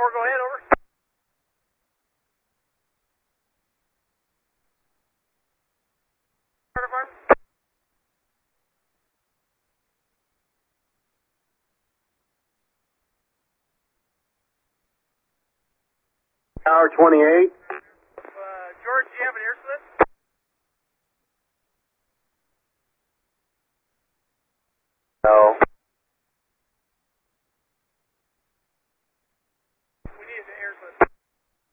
go ahead, over. Fire department. Tower 28. George, do you have an